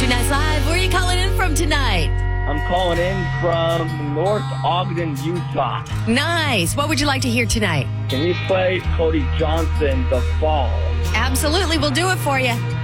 Country Nights Live. Where are you calling in from tonight? I'm calling in from North Ogden, Utah. Nice. What would you like to hear tonight? Can you play Cody Johnson, The Fall? Absolutely. We'll do it for you.